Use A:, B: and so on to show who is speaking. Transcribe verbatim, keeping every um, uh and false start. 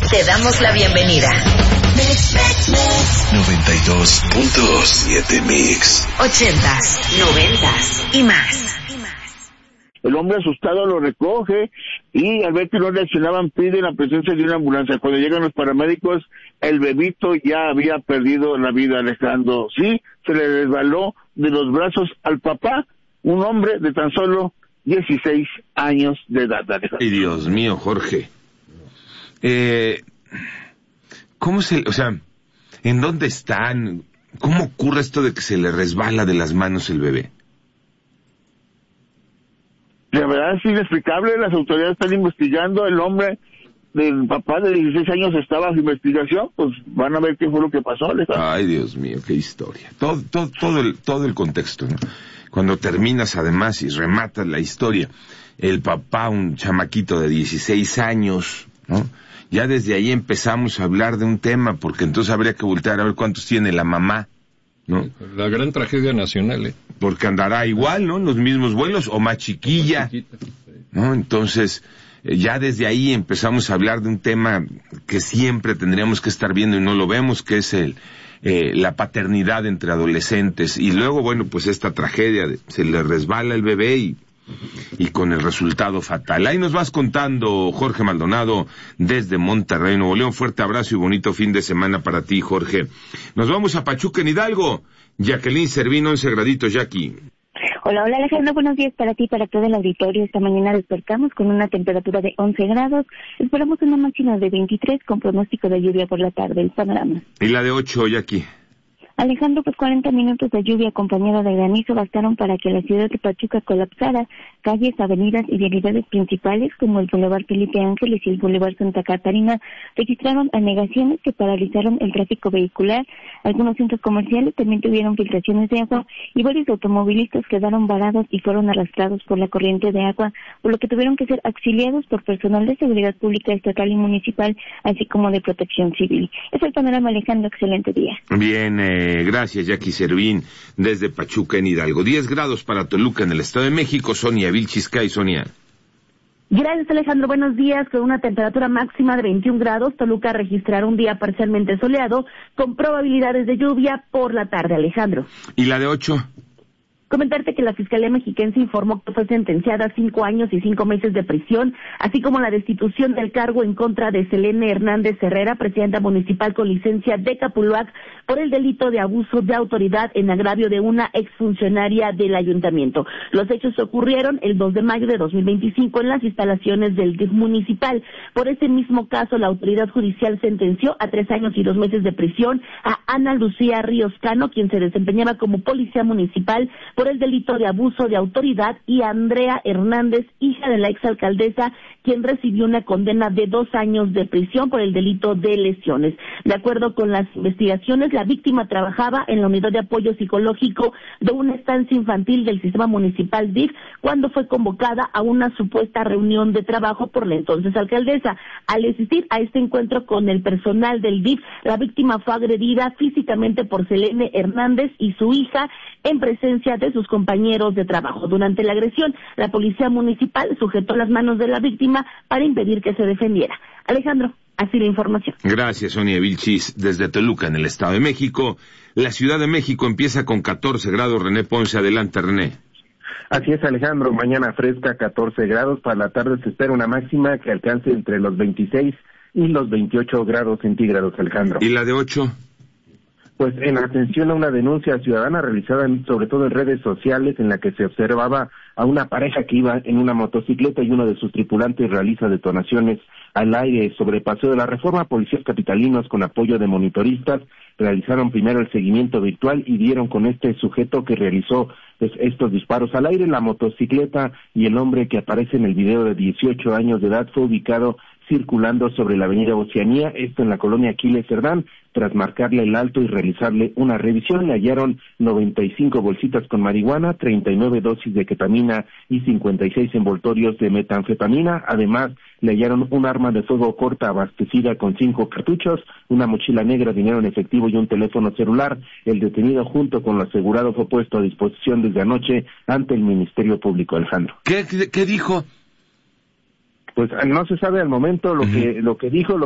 A: Te damos la bienvenida.
B: noventa y dos punto siete Mix.
A: Ochentas, noventas y más.
C: El hombre asustado lo recoge y al ver que no reaccionaban pide la presencia de una ambulancia. Cuando llegan los paramédicos, el bebito ya había perdido la vida, Alejandro. Sí, se le resbaló de los brazos al papá, un hombre de tan solo dieciséis años de edad, Alejandro.
D: Ay, Dios mío, Jorge. Eh, ¿Cómo se, o sea, en dónde están? ¿Cómo ocurre esto de que se le resbala de las manos el bebé?
C: La verdad es inexplicable, las autoridades están investigando, el hombre del papá de dieciséis años estaba en investigación, pues van a ver qué fue lo que pasó, Alejandro.
D: Ay, Dios mío, qué historia. Todo, todo, todo el, todo el contexto, ¿no? Cuando terminas además y rematas la historia, el papá, un chamaquito de dieciséis años, ¿no? Ya desde ahí empezamos a hablar de un tema, porque entonces habría que voltear a ver cuántos tiene la mamá, ¿no?
E: La gran tragedia nacional, ¿eh?
D: Porque andará igual, ¿no? En los mismos vuelos, o más chiquilla, más chiquita, sí. ¿No? Entonces, eh, ya desde ahí empezamos a hablar de un tema que siempre tendríamos que estar viendo y no lo vemos, que es el eh, la paternidad entre adolescentes. Y luego, bueno, pues esta tragedia, de, se le resbala el bebé y y con el resultado fatal. Ahí nos vas contando, Jorge Maldonado, desde Monterrey, Nuevo León. Fuerte abrazo y bonito fin de semana para ti, Jorge. Nos vamos a Pachuca, en Hidalgo. Jacqueline Servín, once graditos, Jackie.
F: Hola, hola Alejandro, buenos días para ti y para todo el auditorio. Esta mañana despertamos con una temperatura de once grados. Esperamos una máxima de veintitrés con pronóstico de lluvia por la tarde. El panorama.
D: ¿Y la de ocho, Jackie?
F: Alejandro, pues cuarenta minutos de lluvia acompañada de granizo bastaron para que la ciudad de Pachuca colapsara. Calles, avenidas y vialidades principales como el Boulevard Felipe Ángeles y el Boulevard Santa Catarina registraron anegaciones que paralizaron el tráfico vehicular. Algunos centros comerciales también tuvieron filtraciones de agua y varios automovilistas quedaron varados y fueron arrastrados por la corriente de agua, por lo que tuvieron que ser auxiliados por personal de seguridad pública estatal y municipal, así como de protección civil. Es el panorama, Alejandro. Excelente día.
D: Bien, eh... gracias, Jackie Servín, desde Pachuca, en Hidalgo. diez grados para Toluca, en el Estado de México. Sonia Vilchiscay, Sonia.
G: Gracias, Alejandro. Buenos días. Con una temperatura máxima de veintiún grados, Toluca registrará un día parcialmente soleado, con probabilidades de lluvia por la tarde, Alejandro.
D: ¿Y la de ocho?
G: Comentarte que la Fiscalía Mexiquense informó que fue sentenciada a cinco años y cinco meses de prisión, así como la destitución del cargo en contra de Selene Hernández Herrera, presidenta municipal con licencia de Capuluac, por el delito de abuso de autoridad en agravio de una exfuncionaria del ayuntamiento. Los hechos ocurrieron el dos de mayo de dos mil veinticinco en las instalaciones del D I F municipal. Por ese mismo caso, la autoridad judicial sentenció a tres años y dos meses de prisión a Ana Lucía Ríos Cano, quien se desempeñaba como policía municipal, por el delito de abuso de autoridad, y a Andrea Hernández, hija de la exalcaldesa, quien recibió una condena de dos años de prisión por el delito de lesiones. De acuerdo con las investigaciones, la víctima trabajaba en la unidad de apoyo psicológico de una estancia infantil del sistema municipal D I F cuando fue convocada a una supuesta reunión de trabajo por la entonces alcaldesa. Al asistir a este encuentro con el personal del D I F, la víctima fue agredida físicamente por Selene Hernández y su hija en presencia de sus compañeros de trabajo. Durante la agresión, la policía municipal sujetó las manos de la víctima para impedir que se defendiera. Alejandro, así la información.
D: Gracias, Sonia Vilchis, desde Toluca, en el Estado de México. La Ciudad de México empieza con catorce grados. René Ponce, adelante, René.
H: Así es, Alejandro, mañana fresca, catorce grados. Para la tarde se espera una máxima que alcance entre los veintiséis y los veintiocho grados centígrados, Alejandro.
D: ¿Y la de ocho?
H: Pues en atención a una denuncia ciudadana realizada en, sobre todo en redes sociales, en la que se observaba a una pareja que iba en una motocicleta y uno de sus tripulantes realiza detonaciones al aire sobre Paseo de la Reforma. Policías capitalinos, con apoyo de monitoristas, realizaron primero el seguimiento virtual y dieron con este sujeto que realizó pues, estos disparos al aire. La motocicleta y el hombre que aparece en el video, de dieciocho años de edad, fue ubicado circulando sobre la avenida Oceanía, esto en la colonia Aquiles Cerdán. Tras marcarle el alto y realizarle una revisión, le hallaron noventa y cinco bolsitas con marihuana, treinta y nueve dosis de ketamina y cincuenta y seis envoltorios de metanfetamina. Además, le hallaron un arma de fuego corta abastecida con cinco cartuchos, una mochila negra, dinero en efectivo y un teléfono celular. El detenido, junto con lo asegurado, fue puesto a disposición desde anoche ante el Ministerio Público. Alejandro.
D: ¿Qué, qué, qué dijo?
H: Pues no se sabe al momento lo uh-huh. que lo que dijo. Lo